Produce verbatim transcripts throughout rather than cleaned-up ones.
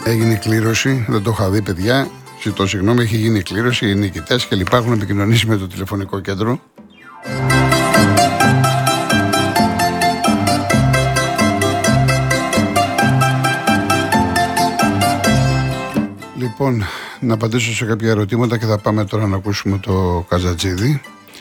Έγινε κλήρωση, δεν το είχα δει, παιδιά. Ζητώ συγγνώμη, έχει γίνει κλήρωση. Οι νικητές και λοιπά έχουν επικοινωνήσει με το τηλεφωνικό κέντρο. Λοιπόν, να απαντήσω σε κάποια ερωτήματα και θα πάμε τώρα να ακούσουμε το Καζατζίδη.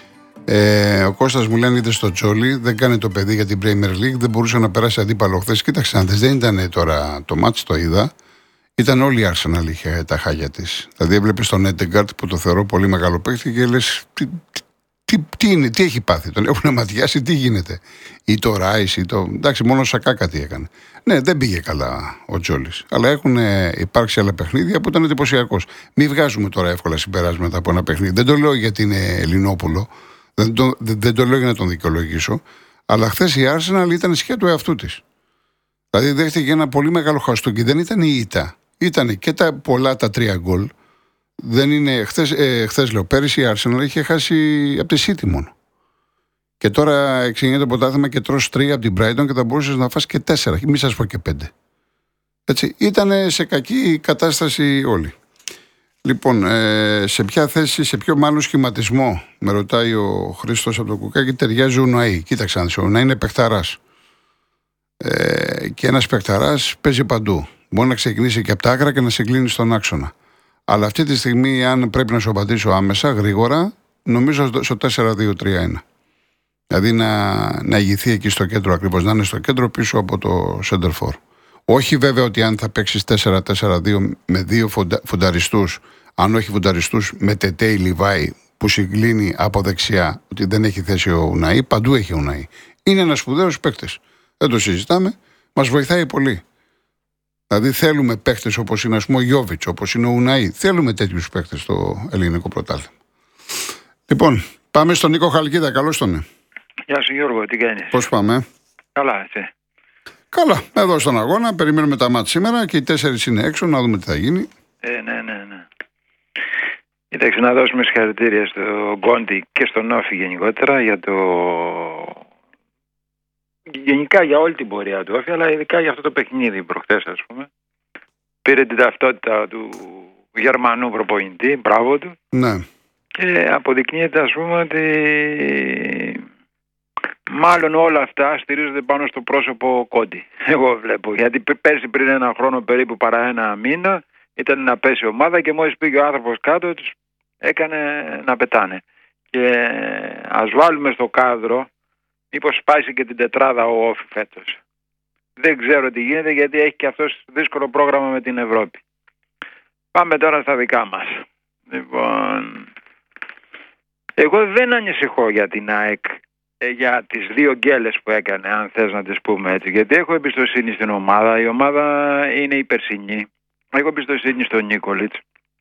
Ε, ο Κώστας μου λένε: είδε στο Τζόλι, δεν κάνει το παιδί για την Premier League, δεν μπορούσε να περάσει αντίπαλο χθες. Κοίταξε, αν δεν ήταν τώρα το μάτς, το είδα. Ήταν όλη η Arsenal είχε τα χάγια της. Δηλαδή, έβλεπε τον Έντεγκαρτ που το θεωρώ πολύ μεγάλο παίκτη και λες: τι, τι, τι, είναι, τι έχει πάθει, τον έχουν ματιάσει, τι γίνεται. Ή το Ράις, ή το. Εντάξει, μόνο ο Σακά κάτι έκανε. Ναι, δεν πήγε καλά ο Τζόλις. Αλλά έχουν υπάρξει άλλα παιχνίδια που ήταν εντυπωσιακός. Μην βγάζουμε τώρα εύκολα συμπεράσματα από ένα παιχνίδι. Δεν το λέω γιατί είναι Ελληνόπουλο. Δεν το, δεν, δεν το λέω για να τον δικαιολογήσω. Αλλά χθες η Arsenal ήταν σχέδιο του εαυτού της. Δηλαδή δέχτηκε ένα πολύ μεγάλο χαστούκι. Δεν ήταν η ήττα. Ήταν και τα πολλά τα τρία γκολ. Δεν είναι. Χθες, ε, χθες λέω, πέρυσι η Arsenal είχε χάσει από τη City μόνο. Και τώρα εξηγείται το πρωτάθλημα και τρως τρία από την Brighton και θα μπορούσες να φας και τέσσερα. Μην σας πω και πέντε. Έτσι. Ήταν σε κακή κατάσταση όλοι. Λοιπόν, ε, σε ποια θέση, σε ποιο μάλλον σχηματισμό, με ρωτάει ο Χρήστος από το Κουκάκι, ταιριάζει ο Ουναή. Κοίταξε, αν ο Ουναή είναι παιχταράς. Ε, και ένας παιχταράς παίζει παντού. Μπορεί να ξεκινήσει και από τα άκρα και να σε κλείνει στον άξονα. Αλλά αυτή τη στιγμή, αν πρέπει να σου απαντήσω άμεσα, γρήγορα, νομίζω στο τέσσερα δύο τρία ένα. Δηλαδή να, να ηγηθεί εκεί στο κέντρο ακριβώς, να είναι στο κέντρο πίσω από το center for. Όχι βέβαια ότι αν θα παίξεις τέσσερα τέσσερα δύο με δύο φοντα, φονταριστούς, αν όχι φονταριστούς με Τετέι Λιβάη που συγκλίνει από δεξιά, ότι δεν έχει θέση ο Ουναή, παντού έχει ο Ουναή. Είναι ένας σπουδαίος παίκτης. Δεν το συζητάμε, μας βοηθάει πολύ. Δηλαδή θέλουμε παίκτες όπως είναι ας πούμε ο Γιώβιτς, όπως είναι ο Ουναή. Θέλουμε τέτοιους παίκτες στο ελληνικό πρωτάθλημα. Λοιπόν, πάμε στον Νίκο Χαλκίδα, καλώς τον. Γεια σου Γιώργο, τι κάνεις? Πώς πάμε? Καλά, εσύ? Καλά, εδώ στον αγώνα, περιμένουμε τα μάτια σήμερα και οι τέσσερις είναι έξω, να δούμε τι θα γίνει. Ε, ναι, ναι, ναι. Κοίταξε, να δώσουμε συγχαρητήρια στον Κόντι και στον Όφη γενικότερα για το... Γενικά για όλη την πορεία του Όφη, αλλά ειδικά για αυτό το παιχνίδι προχτές, ας πούμε. Πήρε την ταυτότητα του Γερμανού προπονητή, μπράβο του. Ναι. Και αποδεικνύεται, ας πούμε, ότι μάλλον όλα αυτά στηρίζονται πάνω στο πρόσωπο Κόντι. Εγώ βλέπω. Γιατί πέρσι πριν ένα χρόνο περίπου παρά ένα μήνα ήταν να πέσει ομάδα και μόλις πήγε ο άνθρωπος κάτω τους έκανε να πετάνε. Και ας βάλουμε στο κάδρο μήπως σπάσει και την τετράδα ο Όφη φέτος. Δεν ξέρω τι γίνεται γιατί έχει και αυτός δύσκολο πρόγραμμα με την Ευρώπη. Πάμε τώρα στα δικά μας. Λοιπόν, εγώ δεν ανησυχώ για την ΑΕΚ, για τις δύο γκέλες που έκανε, αν θες να τις πούμε έτσι, γιατί έχω εμπιστοσύνη στην ομάδα. Η ομάδα είναι η περσινή. Έχω εμπιστοσύνη στον Νίκολιτς.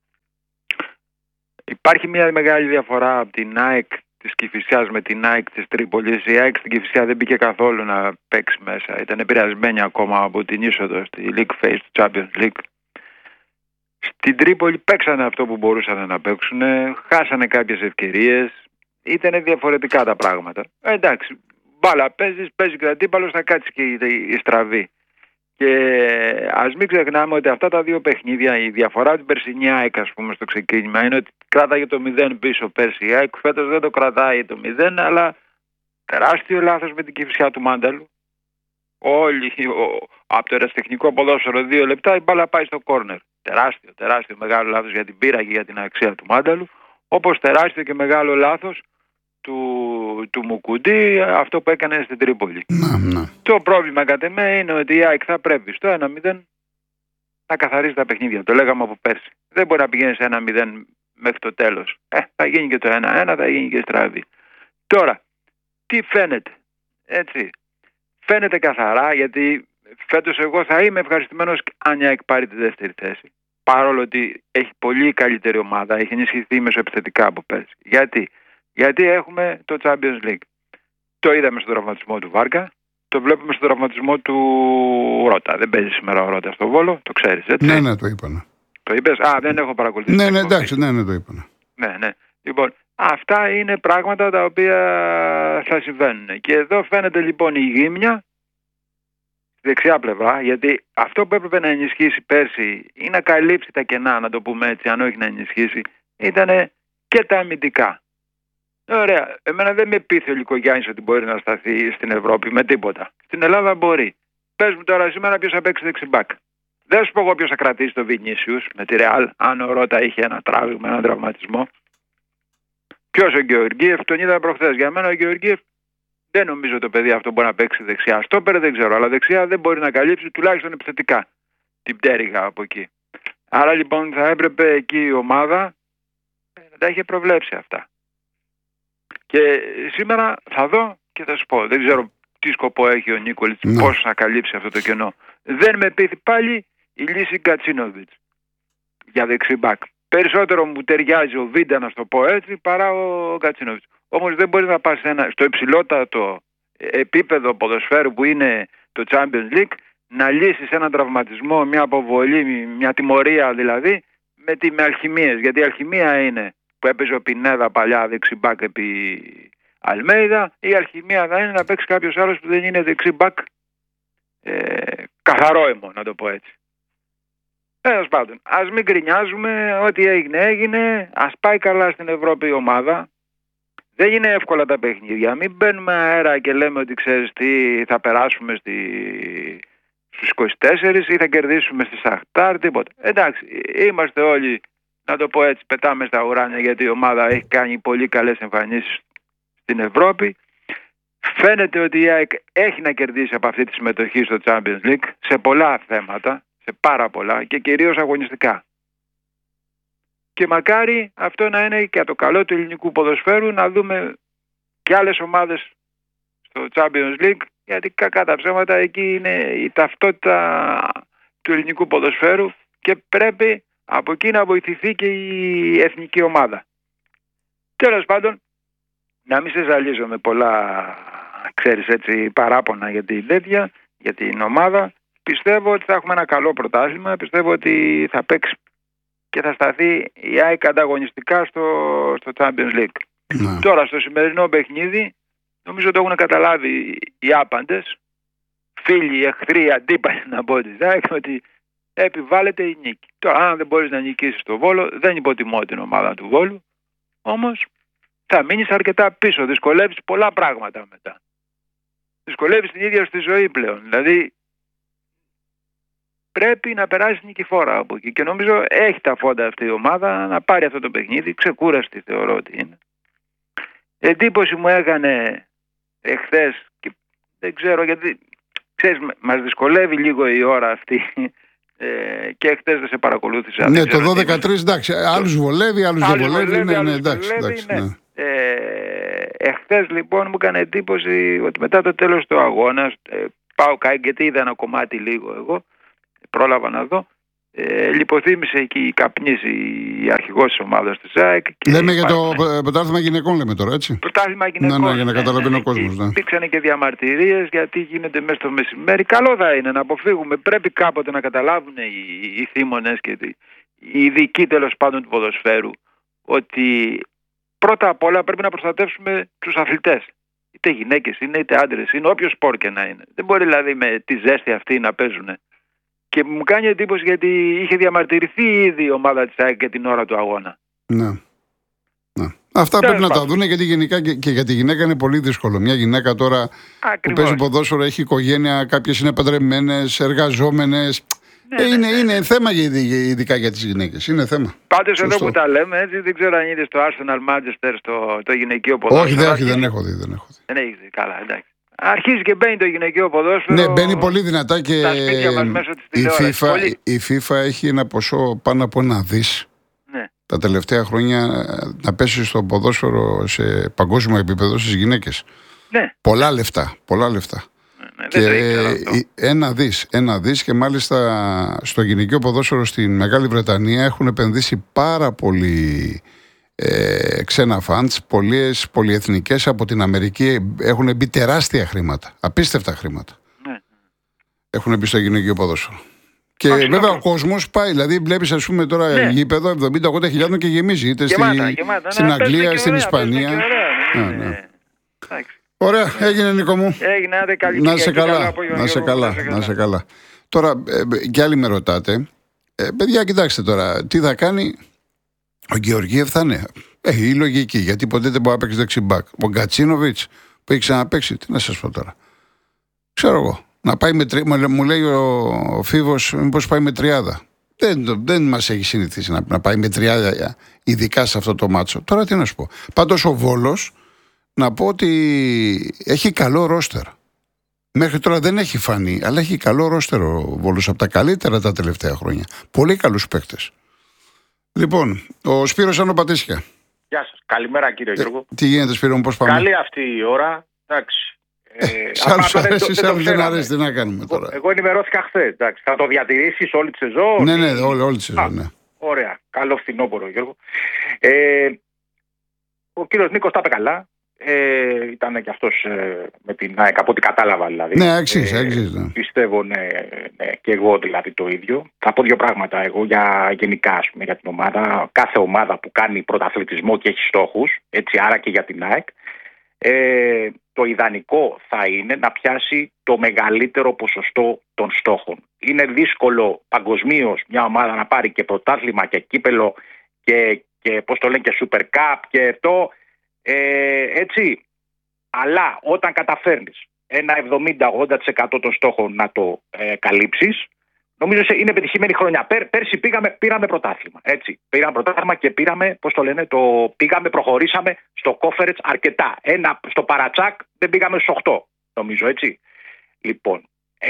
Υπάρχει μια μεγάλη διαφορά από την ΑΕΚ της Κηφισιάς με την ΑΕΚ της Τρίπολης. Η ΑΕΚ στην Κηφισιά δεν πήγε καθόλου να παίξει μέσα. Ήταν επηρεασμένη ακόμα από την είσοδο στη League Phase του Champions League. Στην Τρίπολη παίξανε αυτό που μπορούσαν να παίξουν, χάσανε κάποιες ευκαιρίες. Ήταν διαφορετικά τα πράγματα. Ε, εντάξει, μπάλα παίζεις, παίζει και ο αντίπαλος, θα κάτσει και η στραβή. Και ας μην ξεχνάμε ότι αυτά τα δύο παιχνίδια, η διαφορά από την περσινή ΑΕΚ, ας πούμε, στο ξεκίνημα είναι ότι κράταγε το μηδέν πίσω πέρσι η ΑΕΚ. Φέτος δεν το κρατάει το μηδέν, αλλά τεράστιο λάθος με την Κηφισιά του Μάνταλου. Όλοι, ο, από το ερασιτεχνικό ποδόσφαιρο δύο λεπτά η μπάλα πάει στο κόρνερ. Τεράστιο, τεράστιο μεγάλο λάθος για την πείρα και για την αξία του Μάνταλου. Όπως τεράστιο και μεγάλο λάθος του, του Μουκουντή αυτό που έκανε στην Τρίπολη. Να, να. Το πρόβλημα κατά με είναι ότι η ΑΕΚ θα πρέπει στο ένα μηδέν να καθαρίζει τα παιχνίδια. Το λέγαμε από πέρσι. Δεν μπορεί να πηγαίνει σε ένα μηδέν μέχρι το τέλος. Ε, θα γίνει και το ένα ένα, θα γίνει και στραβή. Τώρα, τι φαίνεται? Έτσι. Φαίνεται καθαρά, γιατί φέτος εγώ θα είμαι ευχαριστημένος αν η ΑΕΚ πάρει τη δεύτερη θέση. Παρόλο ότι έχει πολύ καλύτερη ομάδα, έχει ενισχυθεί μεσοεπιθετικά από πέρσι. Γιατί? Γιατί έχουμε το Champions League. Το είδαμε στον τραυματισμό του Βάρκα, το βλέπουμε στον τραυματισμό του Ρώτα. Δεν παίζει σήμερα ο Ρώτα στο Βόλο, το ξέρεις, έτσι? Ναι, ναι, το είπα. Το είπες? Α, δεν έχω παρακολουθήσει. Ναι, ναι, εντάξει, ναι, ναι, το είπα. Ναι, ναι. Λοιπόν, αυτά είναι πράγματα τα οποία θα συμβαίνουν. Και εδώ φαίνεται λοιπόν η γύμνια δεξιά πλευρά, γιατί αυτό που έπρεπε να ενισχύσει πέρσι ή να καλύψει τα κενά, να το πούμε έτσι, αν όχι να ενισχύσει, ήταν και τα αμυντικά. Ωραία. Εμένα δεν με πείθει ο Λικογιάννης ότι μπορεί να σταθεί στην Ευρώπη με τίποτα. Στην Ελλάδα μπορεί. Πες μου τώρα σήμερα ποιος θα παίξει δεξιμπάκ. Δεν σου πω εγώ ποιος θα κρατήσει το Βινίσιους με τη Ρεάλ, αν ο Ρώτα είχε ένα τράβηγμα, έναν τραυματισμό. Ποιος ο Γεωργίεφ, τον είδα προχθές. Για μένα ο Γεωργίεφ δεν νομίζω το παιδί αυτό μπορεί να παίξει δεξιά. Στόπερ δεν ξέρω, αλλά δεξιά δεν μπορεί να καλύψει τουλάχιστον επιθετικά την πτέρυγα από εκεί. Άρα λοιπόν θα έπρεπε εκεί η ομάδα να τα είχε προβλέψει αυτά. Και σήμερα θα δω και θα σου πω. Δεν ξέρω τι σκοπό έχει ο Νίκολιτς, ναι. Πώς να καλύψει αυτό το κενό. Δεν με πείθει πάλι η λύση Γκατσίνοβιτς για δεξιμπάκ. Περισσότερο μου ταιριάζει ο Βίντα, να το πω έτσι, παρά ο Γκατσίνοβιτς. Όμως δεν μπορεί να πας στο υψηλότατο επίπεδο ποδοσφαίρου που είναι το Champions League να λύσεις έναν τραυματισμό, μια αποβολή, μια τιμωρία δηλαδή, με, τη, με αλχημίες. Γιατί η αλχημία είναι που έπαιζε ο Πινέδα παλιά δεξιμπάκ επί Αλμέιδα, η αλχημία θα είναι να παίξει κάποιος άλλος που δεν είναι δεξιμπάκ ε, καθαρό αιμο, να το πω έτσι. Τέλος πάντων, ας μην γκρινιάζουμε, ό,τι έγινε έγινε, ας πάει καλά στην Ευρώπη η ομάδα. Δεν είναι εύκολα τα παιχνίδια, μην μπαίνουμε αέρα και λέμε ότι ξέρεις τι, θα περάσουμε στη... στους είκοσι τέσσερις ή θα κερδίσουμε στη Σαχτάρ, τίποτα. Εντάξει, είμαστε όλοι, να το πω έτσι, πετάμε στα ουράνια γιατί η ομάδα έχει κάνει πολύ καλές εμφανίσεις στην Ευρώπη. Φαίνεται ότι η ΑΕΚ έχει να κερδίσει από αυτή τη συμμετοχή στο Champions League σε πολλά θέματα, σε πάρα πολλά και κυρίως αγωνιστικά. Και μακάρι αυτό να είναι και το καλό του ελληνικού ποδοσφαίρου, να δούμε και άλλες ομάδες στο Champions League, γιατί κακά τα ψέματα εκεί είναι η ταυτότητα του ελληνικού ποδοσφαίρου και πρέπει από εκεί να βοηθηθεί και η εθνική ομάδα. Τέλος πάντων, να μην σε ζαλίζω με πολλά, ξέρεις έτσι, παράπονα για την τέτοια, για την ομάδα. Πιστεύω ότι θα έχουμε ένα καλό πρωτάθλημα, πιστεύω ότι θα παίξει και θα σταθεί η ΑΕΚ ανταγωνιστικά στο, στο Champions League. Ναι. Τώρα στο σημερινό παιχνίδι νομίζω το έχουν καταλάβει οι άπαντες, φίλοι, εχθροί, αντίπαλοι να πω της ΑΕΚ, ότι επιβάλλεται η νίκη. Τώρα αν δεν μπορείς να νικήσεις το Βόλο, δεν υποτιμώ την ομάδα του Βόλου, όμως θα μείνεις αρκετά πίσω, δυσκολεύεις πολλά πράγματα μετά. Δυσκολεύεις την ίδια στη ζωή πλέον, δηλαδή πρέπει να περάσει νικηφόρα από εκεί και νομίζω έχει τα φόντα αυτή η ομάδα να πάρει αυτό το παιχνίδι, ξεκούραστη θεωρώ ότι είναι. Εντύπωση μου έκανε εχθές και δεν ξέρω γιατί, ξέρεις, μας δυσκολεύει λίγο η ώρα αυτή ε, και εχθές δεν σε παρακολούθησα. Ναι, το δώδεκα τρία εντάξει, άλλους βολεύει, άλλους δεν βολεύει, ναι, ναι, εντάξει, εντάξει, ναι. ναι. Ε, εχθές λοιπόν μου έκανε εντύπωση ότι μετά το τέλος του αγώνα, ε, πάω κάτω γιατί είδα ένα κομμάτι λίγο εγώ, πρόλαβα να δω. Ε, λιποθύμησε εκεί η καπνής, η αρχηγός της ομάδας της ΑΕΚ. Λέμε για το πρωτάθλημα γυναικών, λέμε τώρα, έτσι. Πρωτάθλημα γυναικών. Ναι, ναι, για να καταλαβαίνει ναι, ο κόσμος. Ναι. Υπήρξαν και διαμαρτυρίες γιατί γίνεται μέσα στο μεσημέρι. Καλό θα είναι να αποφύγουμε. Πρέπει κάποτε να καταλάβουν οι, οι θύμονες και οι ειδικοί τέλος πάντων του ποδοσφαίρου ότι πρώτα απ' όλα πρέπει να προστατεύσουμε τους αθλητές. Είτε γυναίκες είναι, είτε άντρες είναι, όποιο σπορ και να είναι. Δεν μπορεί δηλαδή με τη ζέστη αυτή να παίζουν. Και μου κάνει εντύπωση γιατί είχε διαμαρτυρηθεί ήδη η ομάδα της ΑΕΚ για την ώρα του αγώνα. Ναι. ναι. Αυτά Τέλος πρέπει να τα δουν γιατί γενικά και, και για τη γυναίκα είναι πολύ δύσκολο. Μια γυναίκα τώρα Ακριβώς. που παίζει ποδόσφαιρο έχει οικογένεια, κάποιες είναι παντρεμένες, εργαζόμενες. Ναι, ε, είναι, ναι, ναι. είναι θέμα ειδικά για τις γυναίκες. Είναι θέμα. Πάντως εδώ που τα λέμε, έτσι, δεν ξέρω αν είδες το Arsenal Manchester στο το γυναικείο ποδόσφαιρο. Όχι, δεν, όχι, δεν έχω δει. Δεν, έχω δει. δεν έχεις δει. Καλά, εντάξει. Αρχίζει και μπαίνει το γυναικείο ποδόσφαιρο. Ναι, μπαίνει πολύ δυνατά και η FIFA, πολύ... η FIFA έχει ένα ποσό πάνω από ένα δις ναι. τα τελευταία χρόνια να πέσει στο ποδόσφαιρο σε παγκόσμιο επίπεδο στις γυναίκες. Ναι. Πολλά λεφτά, πολλά λεφτά. Ναι, και ένα δις, ένα δις και μάλιστα στο γυναικείο ποδόσφαιρο στην Μεγάλη Βρετανία έχουν επενδύσει πάρα πολύ ε, ξένα φαντς, πολλές πολυεθνικές από την Αμερική έχουν μπει τεράστια χρήματα, απίστευτα χρήματα. Ναι. Έχουν μπει στο γυναικείο ποδόσφαιρο. Και Άξι, βέβαια ο κόσμος πάει, δηλαδή βλέπεις ας πούμε τώρα ναι. γήπεδο εβδομήντα ογδόντα χιλιάδων και γεμίζει είτε γεμάτα, στη, γεμάτα. στην ναι, Αγγλία, στην ωραία, Ισπανία. Ναι, ναι. Ναι, ναι. Ωραία, έγινε Νίκο μου. Έγινε, άντε καλή Να σε καλά, απόγευμα, να σε Γιώργο, καλά, να σε καλά. Τώρα, ε, κι άλλοι με ρωτάτε, ε, παιδιά, κοιτάξτε τώρα, τι θα κάνει ο Γεωργίευ, θα είναι. Ε, η λογική, γιατί ποτέ δεν μπορεί να παίξει δεξιμπάκ. Ο Γκατσίνοβιτς που έχει ξαναπαίξει, τι να σας πω τώρα. Ξέρω εγώ. Να πάει με τρι... Μου λέει ο, ο Φίβος, μήπως πάει με τριάδα. Δεν, δεν μας έχει συνηθίσει να, να πάει με τριάδα, ειδικά σε αυτό το μάτσο. Τώρα τι να σου πω. Πάντως ο Βόλος, να πω ότι έχει καλό ρόστερ. Μέχρι τώρα δεν έχει φανεί, αλλά έχει καλό ρόστερ ο Βόλος, από τα καλύτερα τα τελευταία χρόνια. Πολύ καλούς παίκτες. Λοιπόν, ο Σπύρος Ανοπατήσια. Γεια σας. Καλημέρα κύριε Γιώργο. Ε, τι γίνεται Σπύρο μου, πώς πάμε? Καλή αυτή η ώρα. Εντάξει. Ε, σε άλλους αρέσει, σε άλλους δεν αρέσει, τι να κάνουμε τώρα. Εγώ ενημερώθηκα χθες. Θα το διατηρήσεις όλη τη σεζόν? Ναι, ναι, όλη, όλη τη σεζόν, ναι. Ωραία. Καλό φθινόπωρο Γιώργο. Ε, ο κύριος Νίκος τα είπε καλά. Ε, ήταν και αυτός ε, με την ΑΕΚ, από ό,τι κατάλαβα δηλαδή. Ναι, αξίζει, αξίζει. Ναι. Πιστεύω, ναι, ναι, και εγώ δηλαδή το ίδιο. Θα πω δύο πράγματα εγώ για γενικά, ας πούμε, για την ομάδα. Κάθε ομάδα που κάνει πρωταθλητισμό και έχει στόχους, έτσι, άρα και για την ΑΕΚ, ε, το ιδανικό θα είναι να πιάσει το μεγαλύτερο ποσοστό των στόχων. Είναι δύσκολο παγκοσμίως μια ομάδα να πάρει και πρωτάθλημα και κύπελο και, και πώς το λένε, και Super Cup και αυτό. Ε, έτσι, αλλά όταν καταφέρνεις ένα εβδομήντα με ογδόντα τοις εκατό των στόχων να το ε, καλύψεις, νομίζω είναι πετυχημένη χρονιά. Πέρ, πέρσι πήγαμε, πήραμε πρωτάθλημα. Έτσι. Πήραμε πρωτάθλημα και πήραμε, πώς το λένε, το, πήγαμε, προχωρήσαμε στο Conference αρκετά. Ένα, στο παρατσάκ δεν πήγαμε στους οκτώ, νομίζω, έτσι. Λοιπόν,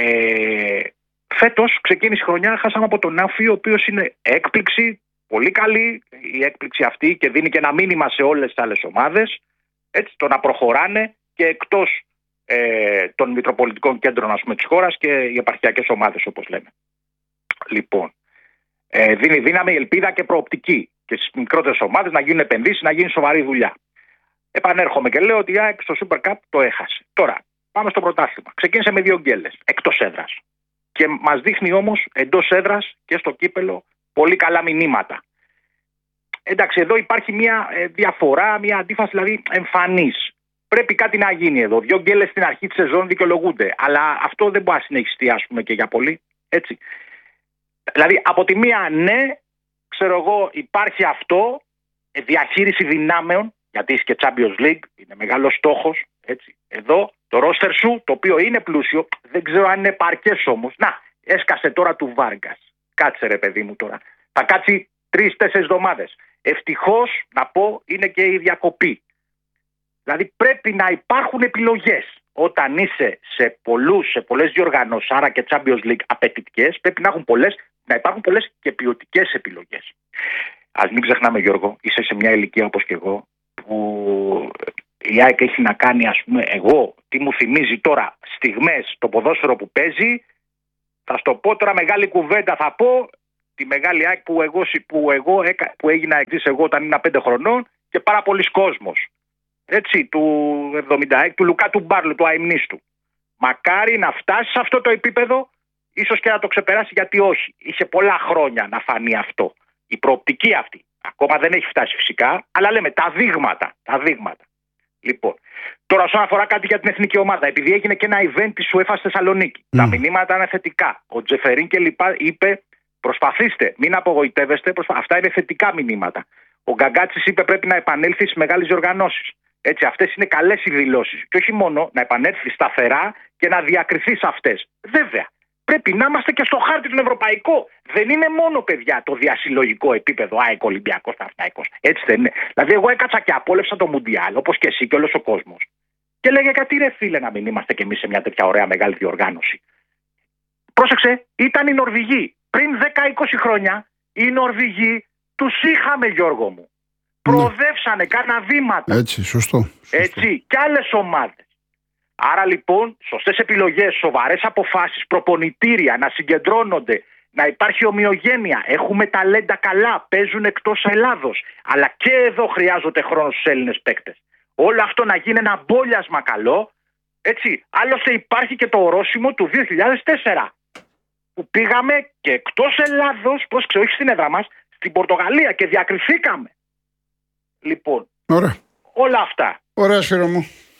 ε, φέτος ξεκίνησε η χρονιά, χάσαμε από τον Άφη, ο οποίος είναι έκπληξη. Πολύ καλή η έκπληξη αυτή και δίνει και ένα μήνυμα σε όλες τις άλλες ομάδες, έτσι, το να προχωράνε και εκτός ε, των μητροπολιτικών κέντρων, ας πούμε, της χώρας και οι επαρχιακές ομάδες, όπως λέμε. Λοιπόν, ε, δίνει δύναμη, ελπίδα και προοπτική και στις μικρότερες ομάδες να γίνουν επενδύσεις, να γίνει σοβαρή δουλειά. Επανέρχομαι και λέω ότι η ΑΕΚ στο Super Cup το έχασε. Τώρα, πάμε στο πρωτάθλημα. Ξεκίνησε με δύο γκέλες εκτός έδρας και μας δείχνει όμως εντός έδρας και στο κύπελο πολύ καλά μηνύματα. Εντάξει, εδώ υπάρχει μια ε, διαφορά, μια αντίφαση δηλαδή εμφανής. Πρέπει κάτι να γίνει εδώ. Δύο γκέλες στην αρχή της σεζόν δικαιολογούνται. Αλλά αυτό δεν μπορεί να συνεχιστεί, ας πούμε, και για πολύ. Έτσι. Δηλαδή, από τη μία, ναι, ξέρω εγώ, υπάρχει αυτό, ε, διαχείριση δυνάμεων, γιατί είσαι και Champions League, είναι μεγάλος στόχος. Έτσι. Εδώ το ρόστερ σου, το οποίο είναι πλούσιο, δεν ξέρω αν είναι επαρκές όμως. Να, έσκασε τώρα του Βάργκας. Κάτσε ρε παιδί μου τώρα. Θα κάτσει τρεις-τέσσερις εβδομάδες. Ευτυχώς, να πω, είναι και η διακοπή. Δηλαδή πρέπει να υπάρχουν επιλογές. Όταν είσαι σε, πολλούς, σε πολλές διοργανώσεις, άρα και Champions League απαιτητικές, πρέπει να, έχουν πολλές, να υπάρχουν πολλές και ποιοτικές επιλογές. Ας μην ξεχνάμε, Γιώργο, είσαι σε μια ηλικία όπως και εγώ, που η ΑΕΚ έχει να κάνει, ας πούμε, εγώ, τι μου θυμίζει τώρα, στιγμές, το ποδόσφαιρο που παίζει. Θα στο πω τώρα, μεγάλη κουβέντα θα πω, τη μεγάλη ΑΕΚ που, εγώ, που, εγώ, που έγινα εξής εγώ όταν ήμουν πέντε χρονών και πάρα πολλοί κόσμος. Έτσι, του εβδομήντα έξι, του Λουκά του Μπάρλου, του αημνίστου. Μακάρι να φτάσει σε αυτό το επίπεδο, ίσως και να το ξεπεράσει, γιατί όχι. Είχε πολλά χρόνια να φανεί αυτό. Η προοπτική αυτή. Ακόμα δεν έχει φτάσει φυσικά, αλλά λέμε τα δείγματα. Τα δείγματα. Λοιπόν, τώρα όσον αφορά κάτι για την εθνική ομάδα, επειδή έγινε και ένα event της UEFA στη Θεσσαλονίκη, mm. τα μηνύματα είναι θετικά. Ο Τζεφερίν και λοιπά είπε, προσπαθήστε, μην απογοητεύεστε, προσπα... αυτά είναι θετικά μηνύματα. Ο Γκαγκάτσης είπε πρέπει να επανέλθει στις μεγάλες διοργανώσεις. Έτσι, αυτές είναι καλές οι δηλώσεις. Και όχι μόνο να επανέλθει σταθερά και να διακριθεί σε αυτές. Βέβαια, πρέπει να είμαστε και στο χάρτη του ευρωπαϊκό. Δεν είναι μόνο, παιδιά, το διασυλλογικό επίπεδο ΑΕΚ, Ολυμπιακός, Παναθηναϊκός. Έτσι δεν είναι. Δηλαδή, εγώ έκατσα και απόλαυσα το Μουντιάλ, όπως και εσύ και όλος ο κόσμος. Και λέγε γιατί ρε φίλε να μην είμαστε κι εμείς σε μια τέτοια ωραία μεγάλη διοργάνωση. Πρόσεξε, ήταν οι Νορβηγοί. Πριν δέκα είκοσι χρόνια, οι Νορβηγοί τους είχαμε, Γιώργο μου. Προοδεύσανε, κάνα βήματα. Έτσι, σωστό. σωστό. Έτσι, και άλλες ομάδες. Άρα λοιπόν, σωστές επιλογές, σοβαρές αποφάσεις, προπονητήρια να συγκεντρώνονται, να υπάρχει ομοιογένεια. Έχουμε ταλέντα καλά, παίζουν εκτός Ελλάδος. Αλλά και εδώ χρειάζονται χρόνο στους Έλληνες παίκτες. Όλο αυτό να γίνει ένα μπόλιασμα καλό. Έτσι, άλλωστε υπάρχει και το ορόσημο του δύο χιλιάδες τέσσερα. Που πήγαμε και εκτός Ελλάδος, πώς ξέρω, όχι στην έδρα μας, στην Πορτογαλία και διακριθήκαμε. Λοιπόν, ωραία. Όλα αυτά. Ωραία, Σπύρο μου.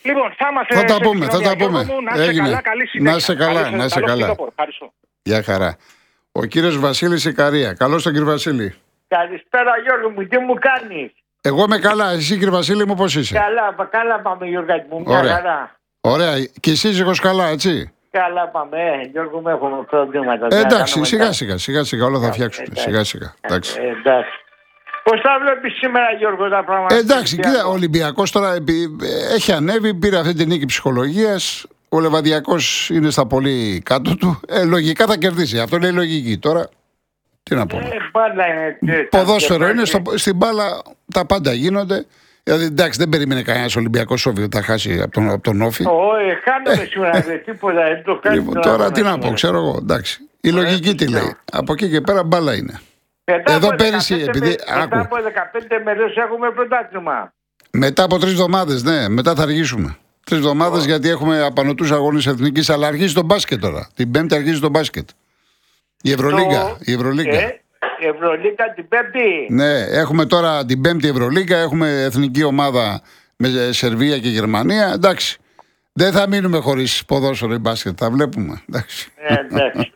Λοιπόν, θα είμαστε. Θα τα πούμε, θα τα πούμε. Μου, να είσαι καλά, καλή συνέχεια. Να είσαι καλά, να είσαι καλά. Γεια χαρά. Ο κύριος Βασίλης Ικαρία. Καλώς τον κύριο Βασίλη. Καλησπέρα Γιώργο μου, τι μου κάνεις? Εγώ είμαι καλά, εσύ κύριε Βασίλη μου πώς είσαι? Καλά, καλά πάμε Γιώργο μου, μια Ωραία. χαρά. Ωραία, και η σύζυγος καλά, έτσι? Καλά πάμε, ε, Γιώργο μου έχουμε προβλήματα. Ε, εντάξει, σιγά σιγά, σιγά σιγά όλα θα φτιάξουμε, εντάξει. σιγά σιγά. Εντάξει. Ε, εντάξει. Πώς θα βλέπεις σήμερα Γιώργο τα πράγματα? Ε, εντάξει, κοίτα, ο Ολυμπιακός τώρα επί- έχει ανέβει, πήρε αυτή την νίκη ψυχολογίας. Ο Λεβαδιακός είναι στα πολύ κάτω του. Ε, λογικά θα κερδίσει. Αυτό είναι η λογική. Τώρα, τι να πούμε. Ε, μπάλα είναι. τι, Ποδόσφαιρο τα- είναι, στο, στην μπάλα τα πάντα γίνονται. Δηλαδή, εντάξει, δεν περίμενε κανένα Ολυμπιακό Σόφι ότι θα χάσει από τον, από τον Όφη. Όχι, χάνουμε σήμερα, δεν τίποτα, δεν το κάνει. Λοιπόν, τώρα τι να πω, ξέρω εγώ. Εντάξει. Η λογική τι λέει. Από εκεί και πέρα μπάλα είναι. Μετά Εδώ από πέρυσι, δεκαπέντε επειδή- με- άκου. Μετά από δεκαπέντε μέρες έχουμε πρωτάθλημα. Μετά από τρει εβδομάδε, ναι, μετά θα αργήσουμε. Τρει εβδομάδε γιατί έχουμε απανωτού αγώνε εθνική, αλλά αρχίζει το μπάσκετ τώρα. Την Πέμπτη αρχίζει το μπάσκετ. Η Ευρωλίγκα. Το- Η Ευρωλίγκα. Ε, Ευρωλίγκα την Πέμπτη. Ναι, έχουμε τώρα την Πέμπτη Ευρωλίγκα, έχουμε εθνική ομάδα με Σερβία και Γερμανία. Εντάξει. Δεν θα μείνουμε χωρί ποδόσφαιρο ή μπάσκετ, θα βλέπουμε. Εντάξει. Ε, εντάξει.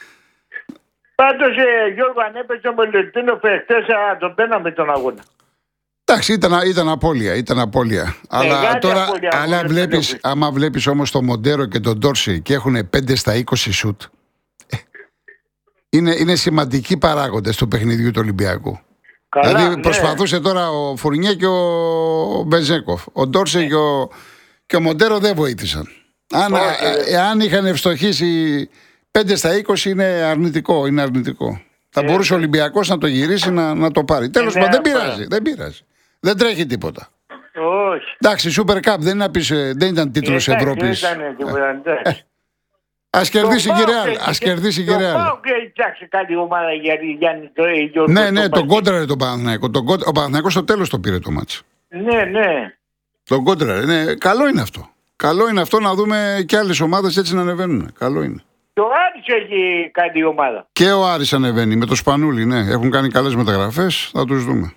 Πάντως ε, Γιώργο, αν έπαιζε ο Μελετίνο χθες θα τον παίρναμε τον αγώνα. Εντάξει, ήταν, ήταν απώλεια, ήταν απώλεια. Αλλά Μεγάλη τώρα, απώλεια, αλλά δεν βλέπεις, βλέπεις. άμα βλέπεις όμως τον Μοντέρο και τον Ντόρση και έχουν πέντε στα είκοσι σουτ, ε, είναι, είναι σημαντικοί παράγοντες του παιχνιδιού του Ολυμπιακού. Καλά, δηλαδή ναι. προσπαθούσε τώρα ο Φουρνιέ και ο Μπεζέκοφ. Ο Ντόρση και, ο, και ο Μοντέρο δεν βοήθησαν. Αν, Όχι, ε, εάν είχαν ευστοχήσει πέντε στα είκοσι είναι αρνητικό. Είναι αρνητικό. Θα Ε, μπορούσε ο Ολυμπιακός να το γυρίσει να, να το πάρει. Τέλος ναι, πάντων, δεν αυτό. πειράζει, δεν πειράζει. Δεν τρέχει τίποτα. Όχι. Εντάξει, Super Cup δεν, είναι να πεις, ε, δεν ήταν τίτλος Εντάξει, Ευρώπης. δεν ήταν τίποτα, εντάξει. Ας κερδίσει Το και η ΠΑΟΚ Real. έχει- Ας κερδίσει και η Το Real. ΠΑΟΚ έχει φτιάξει καλή ομάδα για Γιάννη το Γιώργο. Ναι, ναι, το τον μπάσκετ. κόντραρε τον Παναθηναϊκό. Τον κόντρα- Ο Παναθηναϊκός στο τέλος το πήρε το μάτς. Ναι, ναι. Τον κόντραρε. Ναι, καλό είναι αυτό. Καλό είναι αυτό να δούμε και άλλες ομάδες έτσι να ανεβαίνουν. Καλό είναι. Το Άρης έχει καλή ομάδα. Και ο Άρης ανεβαίνει με το Σπανούλι, ναι. Έχουν κάνει καλές μεταγραφές. Θα τους δούμε.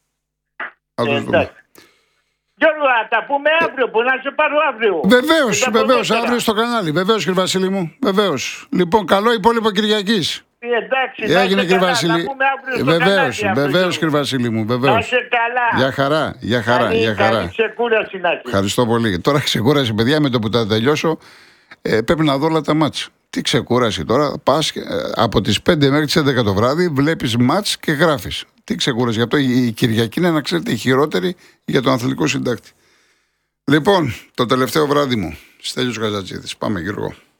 Θα τους Ε, δούμε. εντάξει. Γιώργο, θα τα πούμε αύριο, που να σε πάρω αύριο. Βεβαίως, Και τα βεβαίως, ποδόσφαιρα. αύριο στο κανάλι. Βεβαίως, κύριε Βασίλη μου. Βεβαίως. Λοιπόν, καλό υπόλοιπο Κυριακής. Ε, Εντάξει, να Έγινε, είστε κύριε καλά, Βασίλη. Θα πούμε αύριο στο Βεβαίως, κανάλι αύριο, βεβαίως, Γιώργο. κύριε Βασίλη μου. Να Βεβαίως. είστε καλά. Για χαρά, για χαρά, Καλή- για χαρά. καλή ξεκούραση να έχεις. Ευχαριστώ πολύ. Τώρα ξεκούραση, παιδιά, με το που τα τελειώσω. Ε, πρέπει να δω όλα τα μάτς. Τι ξεκούραση τώρα. Πας ε, από τις πέντε μέχρι τις έντεκα το βράδυ, βλέπεις μάτς και γράφεις. Τι ξεκούραση. Γι' αυτό η, η Κυριακή είναι, να ξέρετε, η χειρότερη για τον αθλητικό συντάκτη. Λοιπόν, το τελευταίο βράδυ μου. Στέλιος Καζατζίδης. Πάμε, Γιώργο.